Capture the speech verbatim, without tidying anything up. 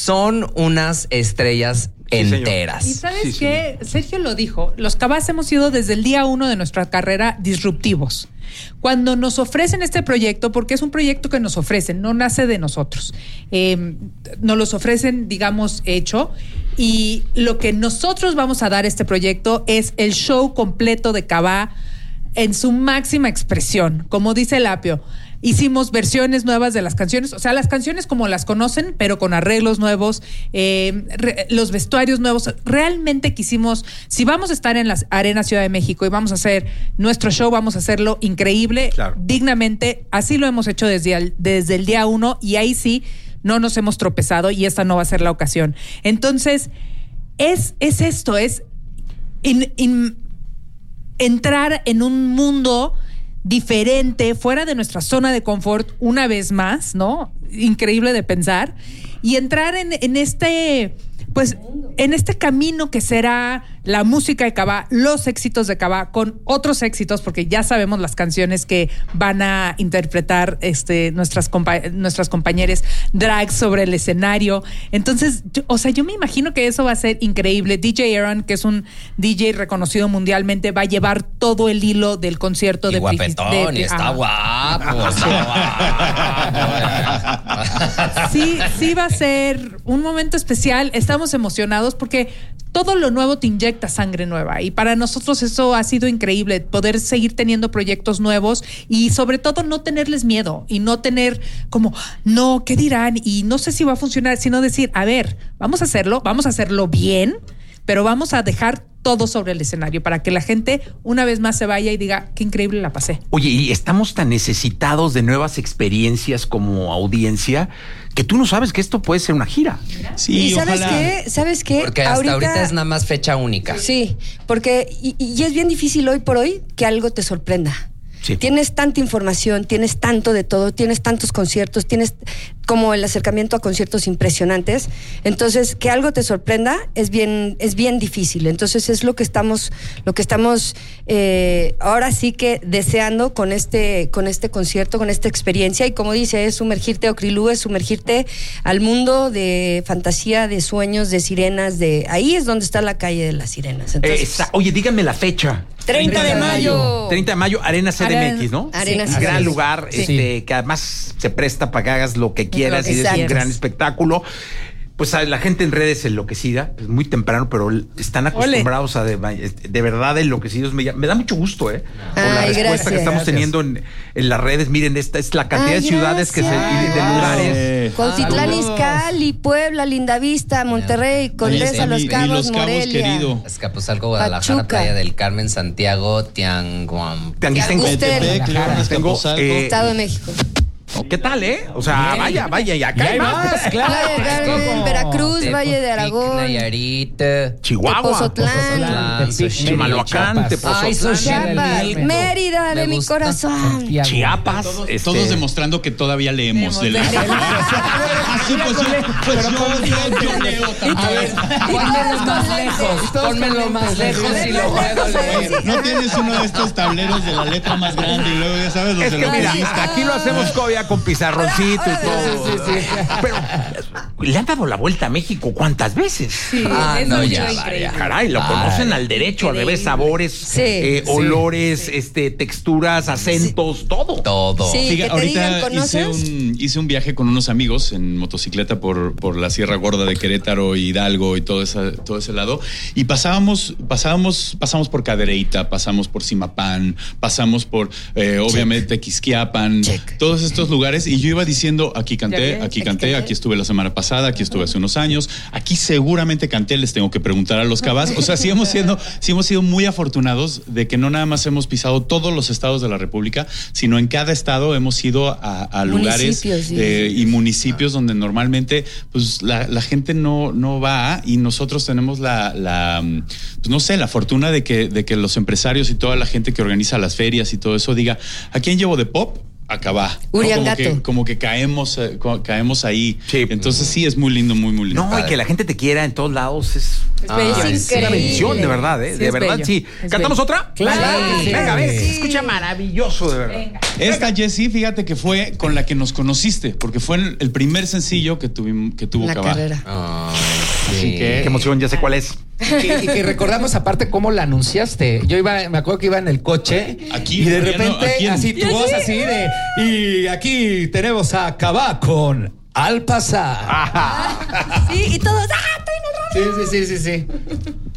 son unas estrellas sí, enteras. ¿Y sabes sí, qué? Sergio lo dijo, los Cabas hemos sido desde el día uno de nuestra carrera disruptivos. Cuando nos ofrecen este proyecto, porque es un proyecto que nos ofrecen, no nace de nosotros, eh, nos los ofrecen, digamos, hecho, y lo que nosotros vamos a dar a este proyecto es el show completo de Cabá en su máxima expresión, como dice el Apio. Hicimos versiones nuevas de las canciones, o sea, las canciones como las conocen, pero con arreglos nuevos, eh, re, los vestuarios nuevos. Realmente quisimos, si vamos a estar en la Arena Ciudad de México y vamos a hacer nuestro show, vamos a hacerlo increíble, claro, dignamente. Así lo hemos hecho desde el, desde el día uno y ahí sí no nos hemos tropezado y esta no va a ser la ocasión. Entonces, es, es esto, es in, in, entrar en un mundo diferente, fuera de nuestra zona de confort, una vez más, ¿no? Increíble de pensar. Y entrar en, en este, pues, en este camino que será la música de Cabá, los éxitos de Cabá, con otros éxitos, porque ya sabemos las canciones que van a interpretar este, nuestras, compa- nuestras compañeras drag sobre el escenario. Entonces, yo, o sea, yo me imagino que eso va a ser increíble. D J Aaron, que es un D J reconocido mundialmente, va a llevar todo el hilo del concierto y de guapetón, de, de, y está ah. guapo, está guapo. Sí, sí va a ser un momento especial. Estamos emocionados porque todo lo nuevo te inyecta sangre nueva y para nosotros eso ha sido increíble, poder seguir teniendo proyectos nuevos y sobre todo no tenerles miedo y no tener como, no, ¿qué dirán? Y no sé si va a funcionar, sino decir, a ver, vamos a hacerlo, vamos a hacerlo bien, pero vamos a dejar todo sobre el escenario para que la gente una vez más se vaya y diga, qué increíble la pasé. Oye, y estamos tan necesitados de nuevas experiencias como audiencia que tú no sabes que esto puede ser una gira. Sí, ¿Y sabes ojalá. qué? ¿Sabes qué? Porque hasta ahorita, ahorita es nada más fecha única. Sí, porque y, y es bien difícil hoy por hoy que algo te sorprenda. Sí. Tienes tanta información, tienes tanto de todo, tienes tantos conciertos, tienes como el acercamiento a conciertos impresionantes. Entonces, que algo te sorprenda es bien, es bien difícil. Entonces, es lo que estamos, lo que estamos eh, ahora sí que deseando con este, con este concierto, con esta experiencia. Y como dice, es sumergirte, Ocrilú, es sumergirte al mundo de fantasía, de sueños, de sirenas, de ahí es donde está la calle de las sirenas. Entonces, eh, esa, oye, díganme la fecha. treinta de mayo. treinta de mayo, Arena C D M X, ¿no? Arena sí, C D M X. Gran lugar, sí. este, que además se presta para que hagas lo que quieras lo que y es un gran espectáculo. Pues la gente en redes enloquecida, es muy temprano, pero están acostumbrados Ole. a de, de verdad enloquecidos. Me, me da mucho gusto, ¿eh? Por Ay, la respuesta gracias. que estamos teniendo en, en las redes. Miren, esta es la cantidad Ay, de ciudades que se, y de lugares. Cuautitlán Izcalli, Puebla, Lindavista, Monterrey, Condesa, Los Cabos, Morelia. Azcapotzalco, Guadalajara, Playa del Carmen, Santiago, Tianguam. Tianguistén. Tengo eh, Estado de México. ¿Qué tal, eh? O sea, bien. vaya, vaya, y acá hay más. más claro. Carmen, Veracruz, Tepo, Valle de Aragón, Nayarit, Chihuahua, Tepozotlán, Chimalhuacán, Tepozotlán, Mérida, de mi corazón, Chiapas. Todos, este... todos demostrando que todavía leemos. De la... Así pues yo, pues yo, yo, yo leo también. A ver, pónmelo más lejos, pónmelo más lejos y lo puedo leer. No tienes uno de estos tableros de la letra más grande y luego ya sabes los es de que la mira, lista. Aquí lo hacemos todavía con pizarroncito y todo. Sí, sí, sí. Pero le han dado la vuelta a México ¿cuántas veces? Sí, ah, es no, mucho ya, increíble. Caray, lo conocen al derecho, al revés, sabores, sí, eh, sí, olores, sí. este, texturas, acentos, sí. todo. Todo. Sí, Fíjate, ahorita digan, hice un, hice un viaje con unos amigos en motocicleta por, por la Sierra Gorda de Querétaro, Hidalgo y todo, esa, todo ese lado. Y pasábamos, pasábamos, pasamos por Cadereyta, pasamos por Zimapán, pasamos por, eh, obviamente, Quisquiapan, Check. todos estos lugares. Y yo iba diciendo, aquí canté, aquí canté, aquí estuve la semana pasada, aquí estuve hace unos años, aquí seguramente canté, les tengo que preguntar a los Cabas. O sea, sí hemos sido, sí hemos sido muy afortunados de que no nada más hemos pisado todos los estados de la República, sino en cada estado hemos ido a, a lugares sí. eh, y municipios donde normalmente pues la, la gente no, no va y nosotros tenemos la, la pues no sé, la fortuna de que, de que los empresarios y toda la gente que organiza las ferias y todo eso diga, ¿a quién llevo de pop? a Cabá. Uriangato. Como que, como que caemos, eh, caemos ahí. Sí. Entonces sí, es muy lindo, muy, muy lindo. No, padre. Y que la gente te quiera en todos lados es... Ah, es una bendición, de verdad, ¿eh? Sí, de verdad, bello. Sí. Es ¿Cantamos bello. Otra? Claro. Sí. Venga, a ver, sí. Se escucha maravilloso, de verdad. Venga. Esta, Jessy, fíjate que fue con la que nos conociste, porque fue el primer sencillo que, tuvimos, que tuvo la Cabá. Carrera. Oh, sí. Qué emoción, ya sé cuál es. Y que, y que recordamos aparte cómo la anunciaste. Yo iba, me acuerdo que iba en el coche aquí, y de repente aquí en... así tu voz así de y aquí tenemos a Cabá con Al pasar. Sí, y todos ¡ah! Sí, sí, sí, sí, sí.